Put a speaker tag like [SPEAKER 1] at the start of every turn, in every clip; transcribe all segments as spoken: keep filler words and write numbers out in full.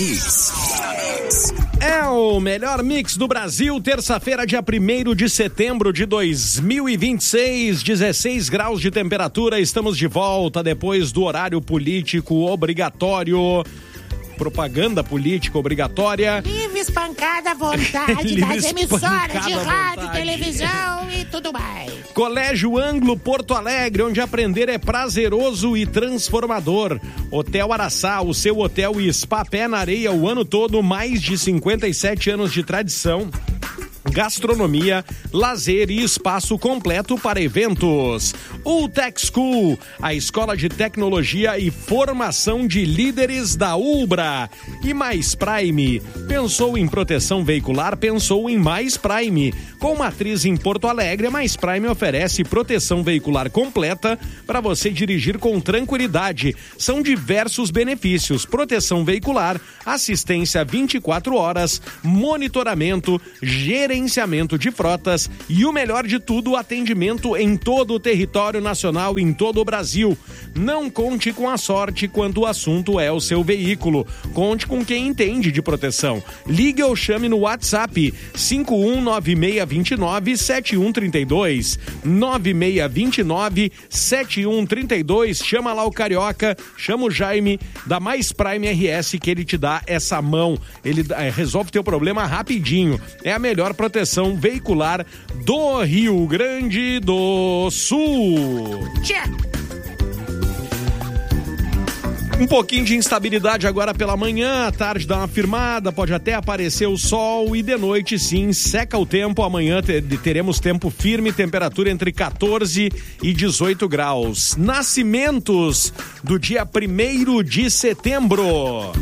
[SPEAKER 1] Mix.
[SPEAKER 2] É o melhor mix do Brasil, terça-feira, dia primeiro de setembro de dois mil e vinte e seis, dezesseis graus de temperatura, estamos de volta depois do horário político obrigatório. Propaganda política obrigatória.
[SPEAKER 3] Livre espancada à vontade das emissoras de rádio, televisão e tudo mais.
[SPEAKER 2] Colégio Anglo Porto Alegre, onde aprender é prazeroso e transformador. Hotel Araçá, o seu hotel e spa pé na areia o ano todo, mais de cinquenta e sete anos de tradição. Gastronomia, lazer e espaço completo para eventos. Ultec School, a escola de tecnologia e formação de líderes da Ubra. E Mais Prime, pensou em proteção veicular, pensou em Mais Prime. Com matriz em Porto Alegre, a Mais Prime oferece proteção veicular completa para você dirigir com tranquilidade. São diversos benefícios: proteção veicular, assistência vinte e quatro horas, monitoramento, gerenciamento gerenciamento de frotas e o melhor de tudo, atendimento em todo o território nacional, em todo o Brasil. Não conte com a sorte quando o assunto é o seu veículo. Conte com quem entende de proteção. Ligue ou chame no WhatsApp cinco um nove seis dois nove sete um três dois, nove seis dois nove sete um três dois. Chama lá o Carioca, chama o Jaime da Mais Prime R S, que ele te dá essa mão. Ele é, resolve teu problema rapidinho. É a melhor proteção veicular do Rio Grande do Sul.
[SPEAKER 3] Tchê.
[SPEAKER 2] Um pouquinho de instabilidade agora pela manhã, à tarde dá uma firmada, pode até aparecer o sol e de noite sim, seca o tempo. Amanhã teremos tempo firme, temperatura entre quatorze e dezoito graus. Nascimentos do dia primeiro de setembro.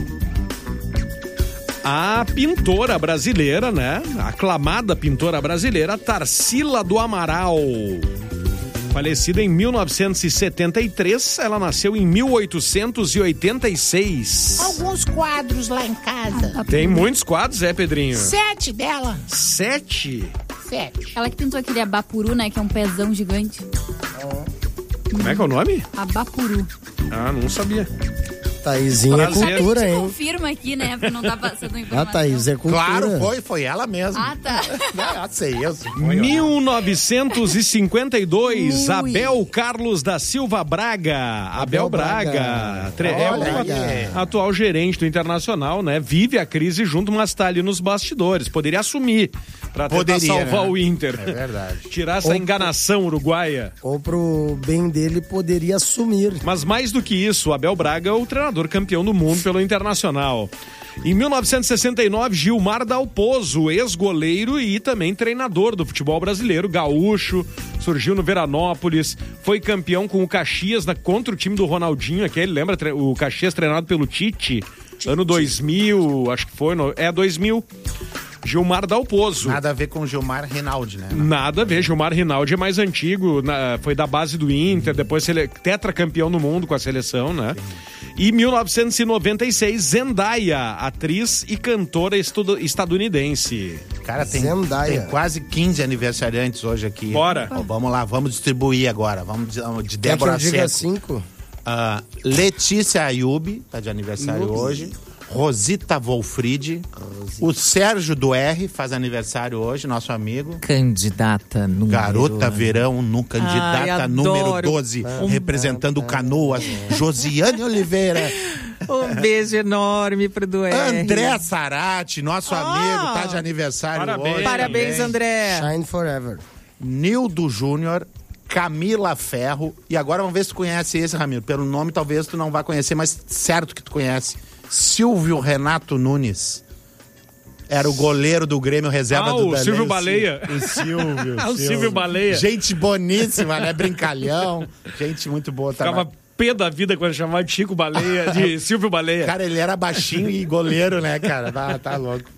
[SPEAKER 2] A pintora brasileira, né? A aclamada pintora brasileira Tarsila do Amaral. Falecida em mil novecentos e setenta e três, ela nasceu em mil oitocentos e oitenta e seis.
[SPEAKER 3] Alguns quadros lá em casa.
[SPEAKER 2] Tem muitos quadros, é, Pedrinho?
[SPEAKER 3] Sete dela.
[SPEAKER 2] Sete?
[SPEAKER 3] Sete.
[SPEAKER 4] Ela que pintou aquele abapuru, né? Que é um pezão gigante.
[SPEAKER 2] Como é que é o nome?
[SPEAKER 4] Abapuru.
[SPEAKER 2] Ah, não sabia.
[SPEAKER 5] Taizinha é cultura,
[SPEAKER 4] a gente
[SPEAKER 5] hein?
[SPEAKER 4] confirma aqui, né? Porque não tá passando
[SPEAKER 5] Ah,
[SPEAKER 4] informação.
[SPEAKER 5] Thaís, é cultura.
[SPEAKER 6] Claro, foi, foi ela mesma.
[SPEAKER 4] Ah, tá.
[SPEAKER 6] Ah, sei eu.
[SPEAKER 2] mil novecentos e cinquenta e dois,
[SPEAKER 4] Ui.
[SPEAKER 2] Abel Carlos da Silva Braga. Abel,
[SPEAKER 5] Abel
[SPEAKER 2] Braga.
[SPEAKER 5] Braga.
[SPEAKER 2] Tre- é
[SPEAKER 6] Olha
[SPEAKER 2] o
[SPEAKER 6] aí.
[SPEAKER 2] atual gerente do Internacional, né? Vive a crise junto, mas tá ali nos bastidores. Poderia assumir pra tentar
[SPEAKER 6] Poderia,
[SPEAKER 2] salvar
[SPEAKER 6] né?
[SPEAKER 2] o Inter.
[SPEAKER 6] É verdade.
[SPEAKER 2] Tirar essa
[SPEAKER 5] Ou-
[SPEAKER 2] enganação uruguaia.
[SPEAKER 5] Ou pro bem dele poderia assumir.
[SPEAKER 2] Mas mais do que isso, Abel Braga é o treinador campeão do mundo pelo Internacional. Em mil novecentos e sessenta e nove, Gilmar Dalpozo, ex-goleiro e também treinador do futebol brasileiro, gaúcho, surgiu no Veranópolis, foi campeão com o Caxias na, contra o time do Ronaldinho, aquele, lembra? O Caxias treinado pelo Tite, ano dois mil, acho que foi, no, é dois mil. Gilmar Dalpozo.
[SPEAKER 6] Nada a ver com o Gilmar Rinaldi, né?
[SPEAKER 2] Nada a ver, Gilmar Rinaldi é mais antigo, na, foi da base do Inter, depois ele é tetracampeão no mundo com a seleção, né? E mil novecentos e noventa e seis, Zendaya, atriz e cantora estudo, estadunidense.
[SPEAKER 6] Cara, tem,
[SPEAKER 5] Zendaya.
[SPEAKER 6] tem quase quinze aniversariantes hoje aqui.
[SPEAKER 2] Bora.
[SPEAKER 6] Ó, vamos lá, vamos distribuir agora. Vamos de, de
[SPEAKER 5] Quer que
[SPEAKER 6] Débora
[SPEAKER 5] eu diga
[SPEAKER 6] Seco.
[SPEAKER 5] cinco?
[SPEAKER 6] Ah, Letícia Ayub, tá de aniversário
[SPEAKER 5] Ayub.
[SPEAKER 6] hoje. Rosita Wolfried. O Sérgio do R faz aniversário hoje, nosso amigo.
[SPEAKER 7] Candidata número...
[SPEAKER 6] Garota Verão, no candidata
[SPEAKER 7] Ai,
[SPEAKER 6] número
[SPEAKER 7] adoro.
[SPEAKER 6] doze, representando Canoas, Josiane Oliveira.
[SPEAKER 7] Um beijo enorme pro do R.
[SPEAKER 6] André Sarati, nosso amigo, tá de aniversário
[SPEAKER 2] Parabéns.
[SPEAKER 6] hoje.
[SPEAKER 7] Parabéns,
[SPEAKER 6] também.
[SPEAKER 7] André.
[SPEAKER 5] Shine Forever.
[SPEAKER 6] Nildo Júnior, Camila Ferro. E agora vamos ver se tu conhece esse, Ramiro. Pelo nome talvez tu não vá conhecer, mas certo que tu conhece. Silvio Renato Nunes. Era o goleiro do Grêmio, reserva
[SPEAKER 2] Ah,
[SPEAKER 6] do
[SPEAKER 2] o
[SPEAKER 6] Danilo.
[SPEAKER 2] Silvio Baleia.
[SPEAKER 6] O Silvio.
[SPEAKER 2] Ah, o Silvio Baleia.
[SPEAKER 6] Gente boníssima, né? Brincalhão. Gente muito boa.
[SPEAKER 2] Ficava
[SPEAKER 6] Tá?
[SPEAKER 2] pé da vida quando chamava de Chico Baleia, de Silvio Baleia.
[SPEAKER 6] Cara, ele era baixinho e goleiro, né, cara? Tá, tá louco.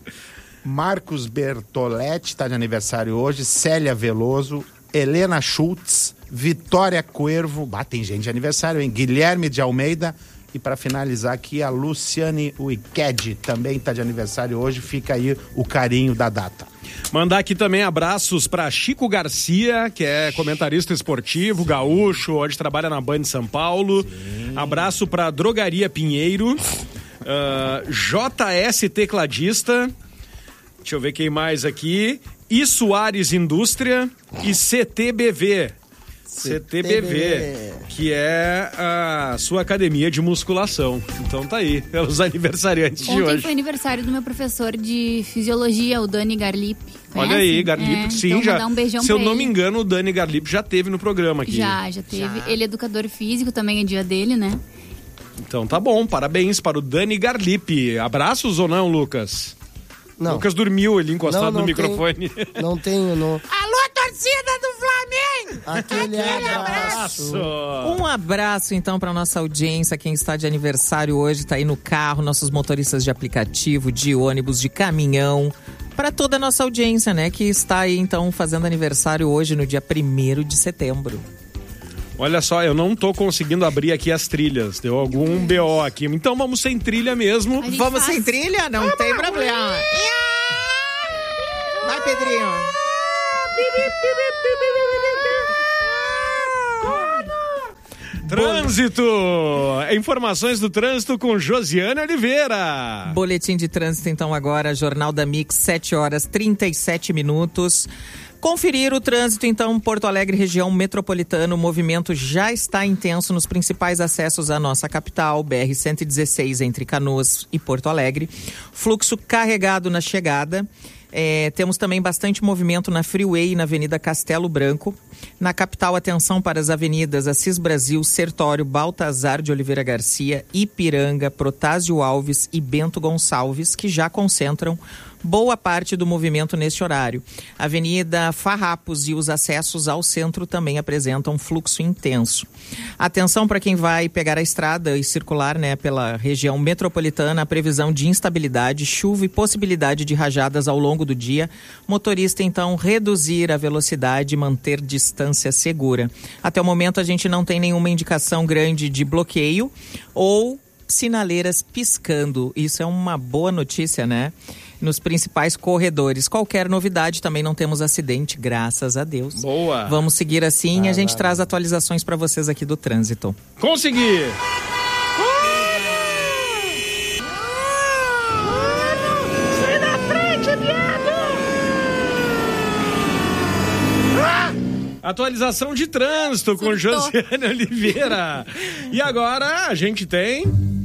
[SPEAKER 6] Marcos Bertoletti tá de aniversário hoje. Célia Veloso. Helena Schultz. Vitória Cuervo. Bah, tem gente de aniversário, hein? Guilherme de Almeida. E para finalizar aqui, a Luciane Wicked também está de aniversário hoje. Fica aí o carinho da data.
[SPEAKER 2] Mandar aqui também abraços para Chico Garcia, que é comentarista esportivo, gaúcho, hoje trabalha na Band São Paulo. Sim. Abraço para Drogaria Pinheiro. Uh, J S Tecladista. Deixa eu ver quem mais aqui. I Soares Indústria e C T B V. C T B V, que é a sua academia de musculação. Então tá aí, é os aniversariantes de
[SPEAKER 4] Ontem
[SPEAKER 2] hoje.
[SPEAKER 4] foi aniversário do meu professor de fisiologia, o Dani Garlip.
[SPEAKER 2] Olha aí, Garlip,
[SPEAKER 4] é,
[SPEAKER 2] sim,
[SPEAKER 4] então
[SPEAKER 2] já.
[SPEAKER 4] Vou dar um beijão
[SPEAKER 2] se eu
[SPEAKER 4] pra
[SPEAKER 2] não
[SPEAKER 4] ele.
[SPEAKER 2] me engano, o Dani Garlip já teve no programa aqui.
[SPEAKER 4] Já, já teve.
[SPEAKER 7] Já.
[SPEAKER 4] Ele é educador físico, também é dia dele, né?
[SPEAKER 2] Então tá bom, parabéns para o Dani Garlip. Abraços ou não, Lucas?
[SPEAKER 5] Não.
[SPEAKER 2] Lucas dormiu ali encostado
[SPEAKER 5] Não, não
[SPEAKER 2] no
[SPEAKER 5] tem-
[SPEAKER 2] microfone.
[SPEAKER 5] Não tenho, não.
[SPEAKER 3] Alô, torcida do Flamengo!
[SPEAKER 5] Aquele abraço.
[SPEAKER 7] Um abraço, então, para nossa audiência, quem está de aniversário hoje, está aí no carro, nossos motoristas de aplicativo, de ônibus, de caminhão, para toda a nossa audiência, né, que está aí, então, fazendo aniversário hoje, no dia primeiro de setembro.
[SPEAKER 2] Olha só, eu não tô conseguindo abrir aqui as trilhas. Deu algum B O aqui. Então vamos sem trilha mesmo.
[SPEAKER 4] A gente
[SPEAKER 7] Vamos
[SPEAKER 4] faz-
[SPEAKER 7] sem trilha? Não tem problema. Vai, Pedrinho.
[SPEAKER 2] Trânsito! Informações do trânsito com Josiane Oliveira.
[SPEAKER 7] Boletim de trânsito, então, agora, Jornal da Mix, sete horas e trinta e sete minutos. Conferir o trânsito, então, Porto Alegre, região metropolitana. O movimento já está intenso nos principais acessos à nossa capital, B R cento e dezesseis, entre Canoas e Porto Alegre. Fluxo carregado na chegada. É, temos também bastante movimento na Freeway e na Avenida Castelo Branco. Na capital, atenção para as avenidas Assis Brasil, Sertório, Baltazar de Oliveira Garcia, Ipiranga, Protásio Alves e Bento Gonçalves, que já concentram boa parte do movimento neste horário. Avenida Farrapos e os acessos ao centro também apresentam fluxo intenso. Atenção para quem vai pegar a estrada e circular, né, pela região metropolitana, a previsão de instabilidade, chuva e possibilidade de rajadas ao longo do dia. Motorista, então, reduzir a velocidade e manter distância segura. Até o momento a gente não tem nenhuma indicação grande de bloqueio ou sinaleiras piscando. Isso é uma boa notícia, né? Nos principais corredores. Qualquer novidade, também não temos acidente, graças a Deus.
[SPEAKER 2] Boa.
[SPEAKER 7] Vamos seguir assim e a gente traz atualizações para vocês aqui do trânsito.
[SPEAKER 2] Consegui!
[SPEAKER 3] Sai da frente, viado!
[SPEAKER 2] Atualização de trânsito com
[SPEAKER 4] Surtou.
[SPEAKER 2] Josiane Oliveira. E agora a gente tem...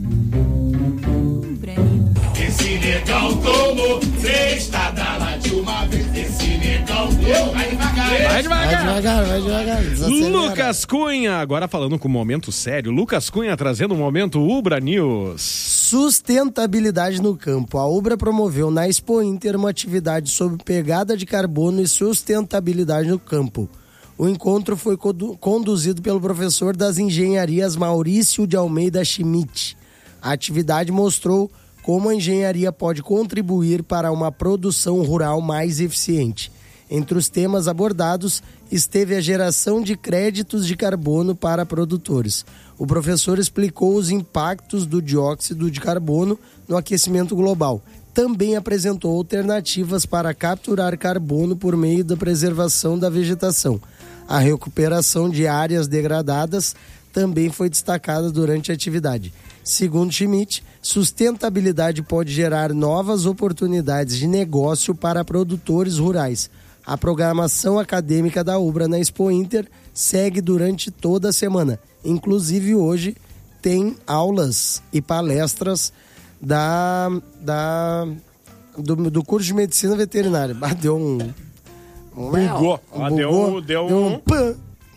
[SPEAKER 1] Esse negão tomou três tadalas de uma vez. Esse negão tomou. Vai devagar.
[SPEAKER 2] Vai
[SPEAKER 5] Vai
[SPEAKER 2] devagar!
[SPEAKER 5] devagar, vai devagar. desacelera.
[SPEAKER 2] Lucas Cunha, agora falando com o momento sério, Lucas Cunha trazendo o momento Ubra News.
[SPEAKER 5] Sustentabilidade no campo. A Ubra promoveu na Expo Inter uma atividade sobre pegada de carbono e sustentabilidade no campo. O encontro foi condu- conduzido pelo professor das engenharias Maurício de Almeida Schmidt. A atividade mostrou como a engenharia pode contribuir para uma produção rural mais eficiente. Entre os temas abordados esteve a geração de créditos de carbono para produtores. O professor explicou os impactos do dióxido de carbono no aquecimento global. Também apresentou alternativas para capturar carbono por meio da preservação da vegetação. A recuperação de áreas degradadas também foi destacada durante a atividade. Segundo Schmidt, sustentabilidade pode gerar novas oportunidades de negócio para produtores rurais. A programação acadêmica da Ubra na Expo Inter segue durante toda a semana. Inclusive hoje tem aulas e palestras da, da, do, do curso de medicina veterinária. Ah, deu um... um
[SPEAKER 2] Bugou.
[SPEAKER 5] um
[SPEAKER 2] Ah, deu-
[SPEAKER 5] bugou,
[SPEAKER 2] deu
[SPEAKER 5] deu
[SPEAKER 2] um-
[SPEAKER 5] um pã.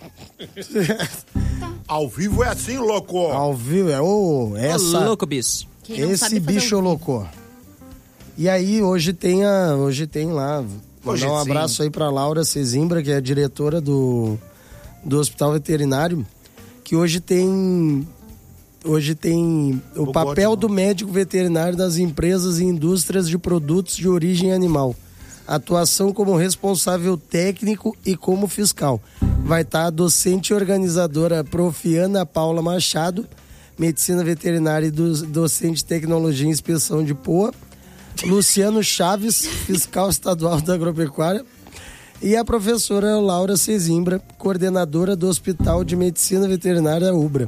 [SPEAKER 6] Ao vivo é assim, louco.
[SPEAKER 5] Ao vivo, é ô, essa...
[SPEAKER 7] Ô, louco, bicho.
[SPEAKER 4] Quem não sabe
[SPEAKER 5] Esse
[SPEAKER 4] fazer
[SPEAKER 5] bicho
[SPEAKER 4] o-
[SPEAKER 5] louco. E aí, hoje tem a. Hoje tem lá.
[SPEAKER 6] Hoje
[SPEAKER 5] Mandar um
[SPEAKER 6] sim.
[SPEAKER 5] abraço aí pra Laura Cezimbra, que é a diretora do, do Hospital Veterinário. Que hoje tem. Hoje tem o
[SPEAKER 6] Bugou
[SPEAKER 5] papel
[SPEAKER 6] de
[SPEAKER 5] do médico veterinário das empresas e indústrias de produtos de origem animal. Atuação como responsável técnico e como fiscal. Vai estar a docente e organizadora Profiana Paula Machado, Medicina Veterinária e do- docente de Tecnologia e Inspeção de P O A, Luciano Chaves, fiscal estadual da Agropecuária, e a professora Laura Cezimbra, coordenadora do Hospital de Medicina Veterinária Ubra.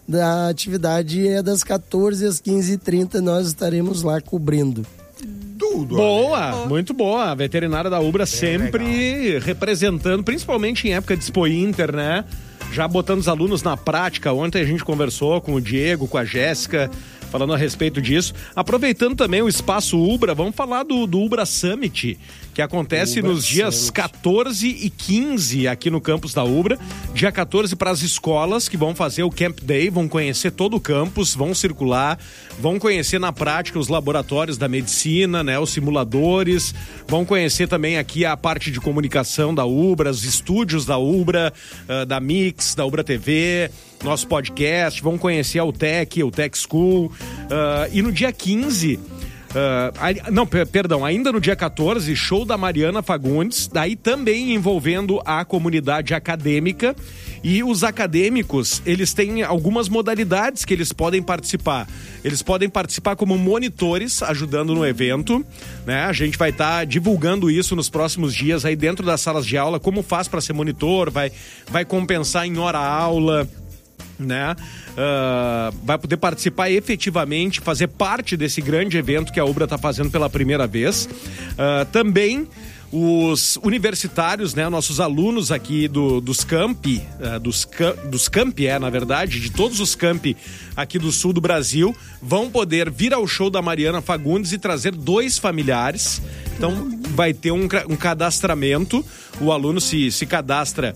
[SPEAKER 5] da atividade é das quatorze às quinze e trinta, nós estaremos lá cobrindo.
[SPEAKER 6] Tudo.
[SPEAKER 2] Boa,
[SPEAKER 6] olha.
[SPEAKER 2] muito boa. A veterinária da Ubra sempre
[SPEAKER 6] legal.
[SPEAKER 2] representando, principalmente em época de Expo Inter, né? Já botando os alunos na prática. Ontem a gente conversou com o Diego, com a Jéssica, falando a respeito disso. Aproveitando também o espaço Ubra, vamos falar do, do Ubra Summit, que acontece
[SPEAKER 5] Ubra
[SPEAKER 2] nos dias
[SPEAKER 5] Summit.
[SPEAKER 2] quatorze e quinze aqui no campus da Ubra. Dia quatorze para as escolas que vão fazer o Camp Day, vão conhecer todo o campus, vão circular, vão conhecer na prática os laboratórios da medicina, né, os simuladores, vão conhecer também aqui a parte de comunicação da Ubra, os estúdios da Ubra, uh, da Mix, da Ubra T V, nosso podcast, vão conhecer a UTEC, a UTEC School, uh, e no dia quinze... Uh, aí- não, per- perdão, ainda no dia quatorze, show da Mariana Fagundes, daí também envolvendo a comunidade acadêmica, e os acadêmicos, eles têm algumas modalidades que eles podem participar. Eles podem participar como monitores, ajudando no evento, né? A gente vai estar divulgando isso nos próximos dias aí dentro das salas de aula, como faz para ser monitor, vai, vai compensar em hora-aula, né? Uh, vai poder participar efetivamente, fazer parte desse grande evento que a Ubra está fazendo pela primeira vez. Uh, também os universitários, né, nossos alunos aqui do, dos campi, uh, dos, cam- dos campi, é, na verdade, de todos os campi aqui do sul do Brasil, vão poder vir ao show da Mariana Fagundes e trazer dois familiares. Então, vai ter um, cra- um cadastramento, o aluno se, se cadastra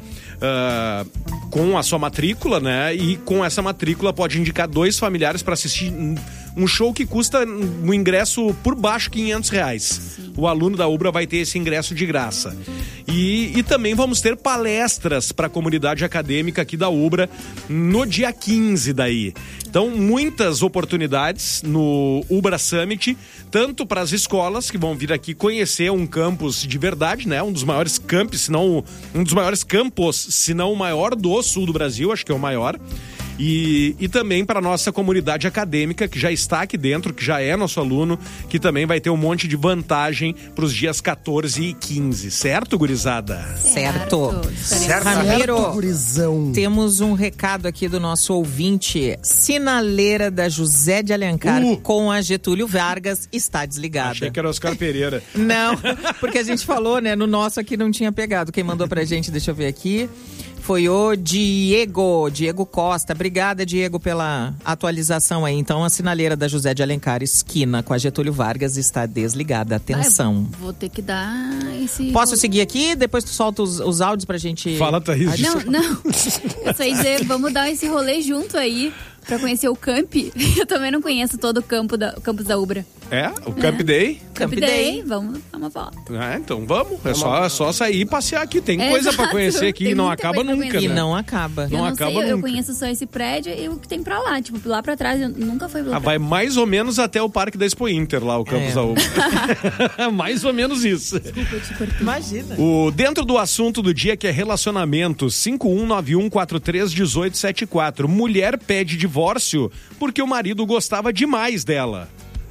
[SPEAKER 2] uh, com a sua matrícula, né, e com essa matrícula pode indicar dois familiares para assistir um- um show que custa um ingresso por baixo quinhentos reais. O aluno da Ubra vai ter esse ingresso de graça. E, e também vamos ter palestras para a comunidade acadêmica aqui da Ubra no dia quinze daí. Então, muitas oportunidades no Ubra Summit, tanto para as escolas que vão vir aqui conhecer um campus de verdade, né? Um dos maiores campos, se não um dos maiores campos, se não o maior do sul do Brasil, acho que é o maior. E, e também para a nossa comunidade acadêmica, que já está aqui dentro, que já é nosso aluno, que também vai ter um monte de vantagem para os dias quatorze e quinze, certo, gurizada?
[SPEAKER 7] Certo.
[SPEAKER 6] Certo.
[SPEAKER 7] Ramiro,
[SPEAKER 5] Certo, gurizão.
[SPEAKER 7] temos um recado aqui do nosso ouvinte. Sinaleira da José de Alencar
[SPEAKER 2] Uh.
[SPEAKER 7] com a Getúlio Vargas está desligada.
[SPEAKER 2] Achei que era Oscar Pereira.
[SPEAKER 7] Não, porque a gente falou, né? No nosso aqui não tinha pegado. Quem mandou pra gente, deixa eu ver aqui, foi o Diego, Diego Costa. Obrigada, Diego, pela atualização aí. Então, a sinaleira da José de Alencar, esquina com a Getúlio Vargas, está desligada. Atenção.
[SPEAKER 4] Ai, vou ter que dar esse...
[SPEAKER 7] Posso seguir aqui? Depois tu solta os, os áudios pra gente...
[SPEAKER 2] Fala, Thaís.
[SPEAKER 4] Não, não. Eu só ia dizer, vamos dar esse rolê junto aí pra conhecer o camp. Eu também não conheço todo o campo da, o campus da Ubra.
[SPEAKER 2] É, o Camp Day.
[SPEAKER 7] Camp
[SPEAKER 4] Camp
[SPEAKER 7] Day.
[SPEAKER 4] Day, vamos dar uma volta.
[SPEAKER 2] É, então vamos. É só, é só sair e passear aqui. Tem
[SPEAKER 4] É,
[SPEAKER 2] coisa pra
[SPEAKER 4] exato.
[SPEAKER 2] conhecer aqui
[SPEAKER 4] Tem
[SPEAKER 2] e não
[SPEAKER 4] muita
[SPEAKER 2] acaba
[SPEAKER 4] coisa pra
[SPEAKER 2] nunca,
[SPEAKER 4] conhecer.
[SPEAKER 7] E
[SPEAKER 2] né?
[SPEAKER 7] não acaba.
[SPEAKER 2] Não
[SPEAKER 4] eu não
[SPEAKER 2] acaba
[SPEAKER 4] sei, eu, eu
[SPEAKER 2] nunca.
[SPEAKER 4] conheço só esse prédio e o que tem pra lá. Tipo, lá pra trás, eu nunca fui lá
[SPEAKER 2] Ah,
[SPEAKER 4] pra
[SPEAKER 2] vai mais ou menos até o Parque da Expo Inter, lá, o campus
[SPEAKER 7] É.
[SPEAKER 2] da Ubra. Mais ou menos isso.
[SPEAKER 7] Imagina.
[SPEAKER 2] O, dentro do assunto do dia, que é relacionamento, cinco um nove um quatro três um oito sete quatro. Mulher pede divórcio porque o marido gostava demais dela.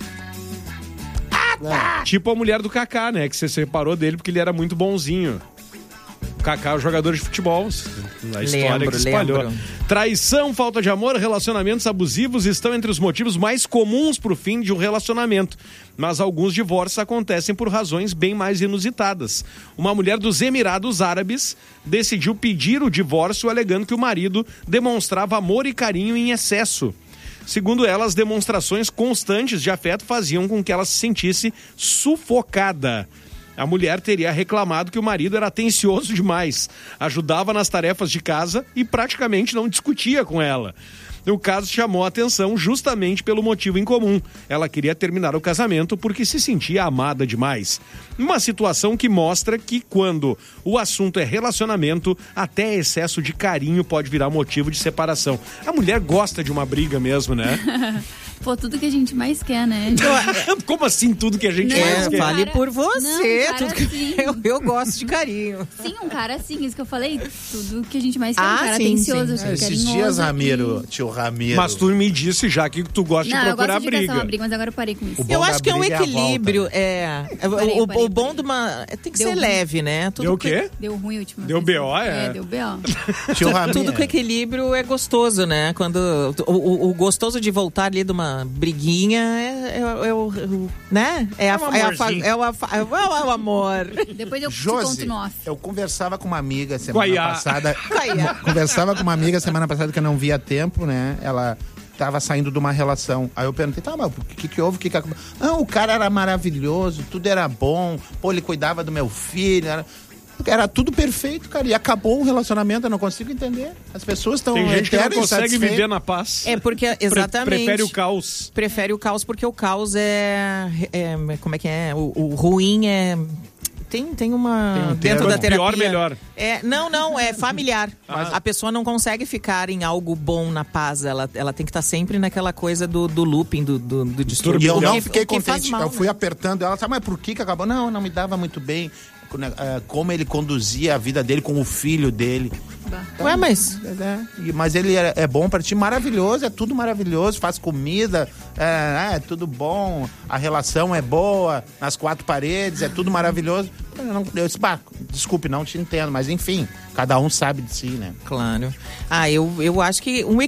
[SPEAKER 2] Tipo a mulher do Kaká, né? Que você separou dele porque ele era muito bonzinho. O Kaká é o jogador de futebol. Na história
[SPEAKER 7] Lembro,
[SPEAKER 2] que se espalhou.
[SPEAKER 7] lembro.
[SPEAKER 2] Traição, falta de amor, relacionamentos abusivos estão entre os motivos mais comuns pro fim de um relacionamento. Mas alguns divórcios acontecem por razões bem mais inusitadas. Uma mulher dos Emirados Árabes decidiu pedir o divórcio alegando que o marido demonstrava amor e carinho em excesso. Segundo ela, as demonstrações constantes de afeto faziam com que ela se sentisse sufocada. A mulher teria reclamado que o marido era atencioso demais, ajudava nas tarefas de casa e praticamente não discutia com ela. O caso chamou a atenção justamente pelo motivo em comum. Ela queria terminar o casamento porque se sentia amada demais. Uma situação que mostra que quando o assunto é relacionamento, até excesso de carinho pode virar motivo de separação. A mulher gosta de uma briga mesmo, né?
[SPEAKER 4] Pô, tudo que a gente mais quer, né?
[SPEAKER 2] Como assim tudo que a gente
[SPEAKER 4] Não,
[SPEAKER 2] mais
[SPEAKER 7] É,
[SPEAKER 2] quer?
[SPEAKER 7] fale
[SPEAKER 4] cara-
[SPEAKER 7] por você.
[SPEAKER 4] Não, cara,
[SPEAKER 7] tudo que-
[SPEAKER 4] sim.
[SPEAKER 7] eu, eu gosto de carinho.
[SPEAKER 4] Sim, um cara assim, isso que eu falei. Tudo que a gente mais quer.
[SPEAKER 7] Ah,
[SPEAKER 4] um cara
[SPEAKER 7] sim,
[SPEAKER 4] atencioso,
[SPEAKER 7] sim.
[SPEAKER 6] É, esses
[SPEAKER 4] carinhoso.
[SPEAKER 6] dias,
[SPEAKER 4] e-
[SPEAKER 6] Ramiro, tio Ramiro.
[SPEAKER 2] Mas tu me disse já que tu gosta
[SPEAKER 4] Não,
[SPEAKER 2] de
[SPEAKER 4] eu
[SPEAKER 2] procurar
[SPEAKER 4] gosto de caçar
[SPEAKER 2] briga.
[SPEAKER 4] uma briga, mas agora eu parei com isso.
[SPEAKER 6] O bom
[SPEAKER 7] Eu
[SPEAKER 6] da
[SPEAKER 7] acho que é um
[SPEAKER 6] briga é a
[SPEAKER 7] equilíbrio. É,
[SPEAKER 4] Parei,
[SPEAKER 7] o, o-
[SPEAKER 4] parei,
[SPEAKER 7] o bom
[SPEAKER 4] parei.
[SPEAKER 7] de uma. Tem que
[SPEAKER 4] Deu
[SPEAKER 7] ser
[SPEAKER 4] ruim.
[SPEAKER 7] leve, né? Tudo
[SPEAKER 2] Deu o
[SPEAKER 7] que-
[SPEAKER 2] quê?
[SPEAKER 4] Deu ruim a última
[SPEAKER 2] Deu
[SPEAKER 4] vez.
[SPEAKER 2] B O, é?
[SPEAKER 4] É, deu B O.
[SPEAKER 6] Tio Ramiro.
[SPEAKER 7] Tudo com equilíbrio é gostoso, né? Quando o, o- o gostoso de voltar ali de uma briguinha é, é, é o, o- né? É, a,
[SPEAKER 2] um
[SPEAKER 7] é, a, fa-
[SPEAKER 2] amorzinho.
[SPEAKER 7] é, o, fa- é o amor.
[SPEAKER 4] Depois eu te
[SPEAKER 6] Josi,
[SPEAKER 4] conto no off.
[SPEAKER 6] eu conversava com uma amiga semana
[SPEAKER 2] Guaiá.
[SPEAKER 6] passada.
[SPEAKER 7] Guaiá.
[SPEAKER 6] Conversava com uma amiga semana passada que eu não via há tempo, né? Ela tava saindo de uma relação. Aí eu perguntei, tá, mas o que que houve? O que que acabou? Não, o cara era maravilhoso, tudo era bom. Pô, ele cuidava do meu filho, era... Era tudo perfeito, cara. E acabou o relacionamento, eu não consigo entender. As pessoas estão
[SPEAKER 2] Tem gente que não
[SPEAKER 6] eternas
[SPEAKER 2] consegue
[SPEAKER 6] insatisfeitas.
[SPEAKER 2] viver na paz.
[SPEAKER 7] É porque,
[SPEAKER 2] Pre-
[SPEAKER 7] exatamente.
[SPEAKER 2] Prefere o caos.
[SPEAKER 7] Prefere o caos porque o caos é. é- como é que é? O, o ruim é. Tem, tem uma.
[SPEAKER 6] Tem um
[SPEAKER 7] dentro
[SPEAKER 6] termo.
[SPEAKER 7] da terapia.
[SPEAKER 2] Pior, melhor.
[SPEAKER 7] É, não, não, é familiar. A pessoa não consegue ficar em algo bom na paz. Ela, ela tem que estar sempre naquela coisa do, do looping, do, do, do distúrbio.
[SPEAKER 6] E eu
[SPEAKER 7] O
[SPEAKER 6] não
[SPEAKER 7] que-
[SPEAKER 6] fiquei
[SPEAKER 7] o que faz
[SPEAKER 6] contente.
[SPEAKER 7] mal,
[SPEAKER 6] eu fui
[SPEAKER 7] né?
[SPEAKER 6] apertando ela, sabe, mas por que que acabou? Não, não me dava muito bem. eh, Como ele conduzia a vida dele com o filho dele.
[SPEAKER 7] Ué, mas.
[SPEAKER 6] É, e- mas ele é, é bom pra ti, maravilhoso, é tudo maravilhoso, faz comida, é, é tudo bom, a relação é boa, nas quatro paredes, é tudo maravilhoso. Eu, não, eu disse, bah, desculpe, não te entendo, mas enfim, cada um sabe de si, né?
[SPEAKER 7] Claro. Ah, eu, eu acho que um